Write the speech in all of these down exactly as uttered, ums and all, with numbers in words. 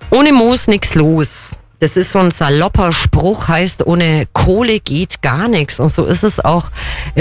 Ohne Moos nix los. Das ist so ein salopper Spruch, heißt, ohne Kohle geht gar nichts. Und so ist es auch im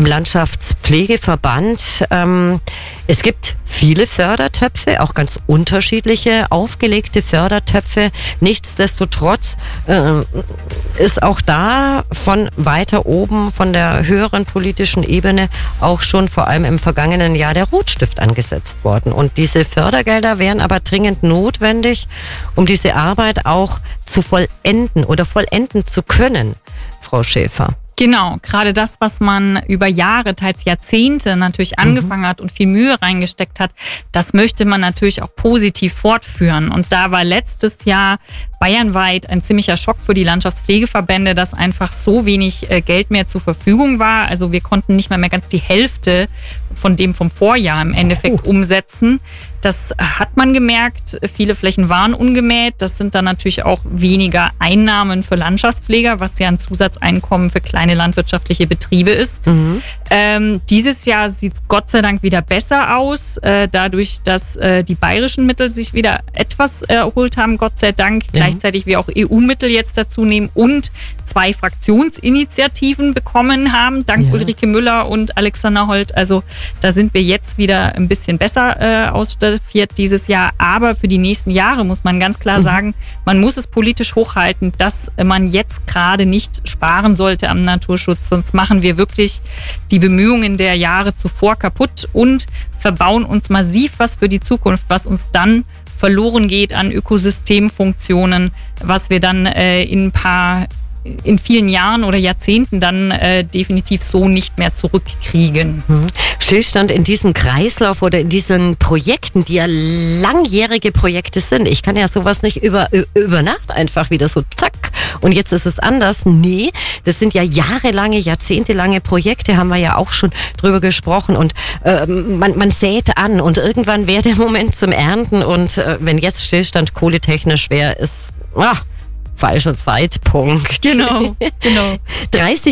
Landschaftspflegeverband. Ähm, es gibt viele Fördertöpfe, auch ganz unterschiedliche aufgelegte Fördertöpfe. Nichtsdestotrotz äh, ist auch da von weiter oben, von der höheren politischen Ebene auch schon vor allem im vergangenen Jahr der Rotstift angesetzt worden. Und diese Fördergelder wären aber dringend notwendig, um diese Arbeit auch zu vollenden oder vollenden zu können, Frau Schäfer. Genau, gerade das, was man über Jahre, teils Jahrzehnte natürlich angefangen mhm. hat und viel Mühe reingesteckt hat, das möchte man natürlich auch positiv fortführen. Und da war letztes Jahr bayernweit ein ziemlicher Schock für die Landschaftspflegeverbände, dass einfach so wenig Geld mehr zur Verfügung war. Also wir konnten nicht mal mehr ganz die Hälfte von dem vom Vorjahr im Endeffekt oh. umsetzen. Das hat man gemerkt. Viele Flächen waren ungemäht. Das sind dann natürlich auch weniger Einnahmen für Landschaftspfleger, was ja ein Zusatzeinkommen für kleine landwirtschaftliche Betriebe ist. Mhm. Ähm, dieses Jahr sieht es Gott sei Dank wieder besser aus, äh, dadurch, dass äh, die bayerischen Mittel sich wieder etwas erholt haben, Gott sei Dank. Ja. Gleichzeitig wir auch E U-Mittel jetzt dazu nehmen und zwei Fraktionsinitiativen bekommen haben, dank ja. Ulrike Müller und Alexander Holt. Also da sind wir jetzt wieder ein bisschen besser äh, ausstaffiert dieses Jahr. Aber für die nächsten Jahre muss man ganz klar mhm. sagen, man muss es politisch hochhalten, dass man jetzt gerade nicht sparen sollte am Naturschutz. Sonst machen wir wirklich die Bemühungen der Jahre zuvor kaputt und verbauen uns massiv was für die Zukunft, was uns dann verloren geht an Ökosystemfunktionen, was wir dann äh, in ein paar in vielen Jahren oder Jahrzehnten dann äh, definitiv so nicht mehr zurückkriegen. Mhm. Stillstand in diesem Kreislauf oder in diesen Projekten, die ja langjährige Projekte sind. Ich kann ja sowas nicht über, über Nacht einfach wieder so zack und jetzt ist es anders. Nee, das sind ja jahrelange, jahrzehntelange Projekte, haben wir ja auch schon drüber gesprochen und äh, man, man sät an und irgendwann wäre der Moment zum Ernten und äh, wenn jetzt Stillstand kohletechnisch wäre, ist ah, falscher Zeitpunkt. Genau, genau. dreißig